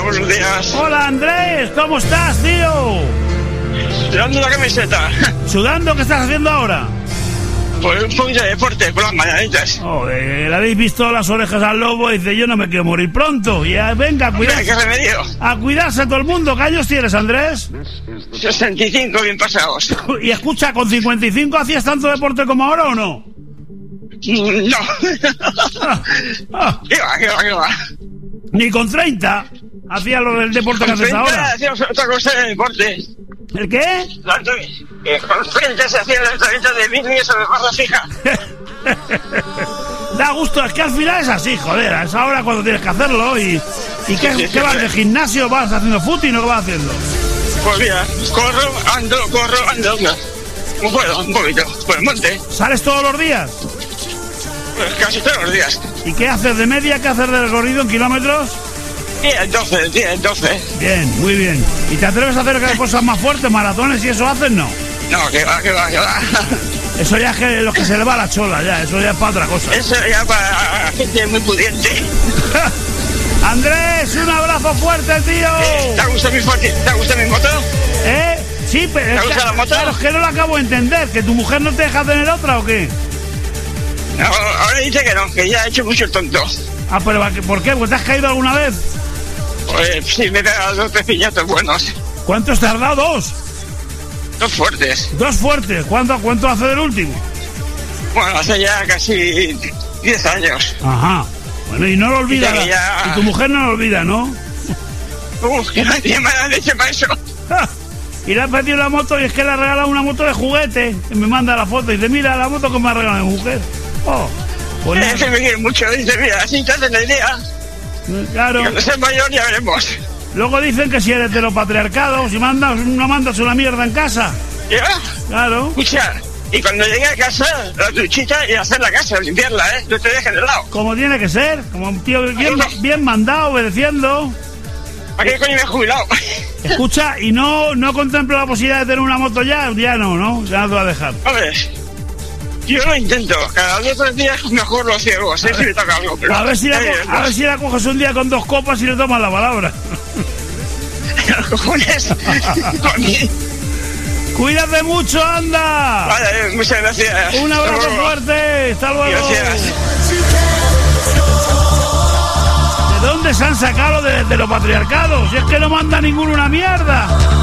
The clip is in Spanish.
buenos días. Hola, Andrés, ¿cómo estás, tío? Sudando la camiseta. ¿Sudando? ¿Qué estás haciendo ahora? Pues un poquito de deporte por las mañanitas. Joder, le habéis visto las orejas al lobo y dice, yo no me quiero morir pronto. Y venga, a cuidarse. ¿Qué remedio? A cuidarse todo el mundo. ¿Qué años tienes, Andrés? 65 bien pasados. Y escucha, ¿con 55 hacías tanto deporte como ahora o no? No. ¿Qué va? Ni con 30 hacías lo del deporte que haces ahora. Hacíamos otra cosa de deporte. ¿El qué? Con 30 se hacía el entrenamiento de bíceps sobre barra fija. Da gusto, es que al final es así, joder, es ahora cuando tienes que hacerlo. ¿Y qué vas de gimnasio? ¿Vas haciendo footing o qué vas haciendo? Pues mira, corro, ando. ¿Cómo puedo? Un poquito, por el monte. ¿Sales todos los días? Pues casi todos los días. ¿Y qué haces de media? ¿Qué haces de recorrido en kilómetros? 10, 12. Bien, muy bien. ¿Y te atreves a hacer cosas más fuertes, maratones y eso haces? No. No, que va. Eso ya es que lo que se le va a la chola, ya. Eso ya es para otra cosa. Eso ya para gente muy pudiente. Andrés, un abrazo fuerte, tío. ¿Te ha gustado mi moto? Sí, pero ¿Te gusta la moto? Claro, es que no lo acabo de entender. ¿Que tu mujer no te deja tener otra o qué? No, ahora dice que no, que ya ha hecho mucho el tonto. Ah, pero ¿por qué? ¿Pues te has caído alguna vez? Pues sí, me he dado 2 piñatos buenos. ¿Cuántos te has dado? 2. 2 fuertes. 2 fuertes. ¿Cuánto hace del último? Bueno, hace ya casi 10 años. Ajá. Bueno, y no lo olvida. Y tu mujer no lo olvida, ¿no? Que nadie me da leche para eso. Y le ha pedido la moto y es que le ha regalado una moto de juguete. Y me manda la foto y dice, mira la moto que me ha regalado mi mujer. Pues es que me quiere mucho. Dice, mira, así te hacen la idea. Claro. Y cuando seas mayor ya veremos. Luego dicen que si eres de lo patriarcado, si no mandas una mierda en casa. ¿Ya? Claro. Escucha, y cuando llegue a casa, la duchita y hacer la casa, limpiarla, no te dejes de lado. Como tiene que ser, como un tío bien mandado, obedeciendo. ¿A qué coño me he jubilado? Escucha, y no contemplo la posibilidad de tener una moto ya no, ya no te va a dejar. A ver, yo lo intento, cada 2 o 3 días mejor lo ciego, a ver si me toca algo. Pero a ver si la coges un día con 2 copas y le tomas la palabra. Los cojones. Cuídate mucho, anda. Vale, muchas gracias. Un abrazo fuerte, hasta luego. Gracias. ¿De dónde se han sacado de los patriarcados? Si es que no manda ninguno una mierda.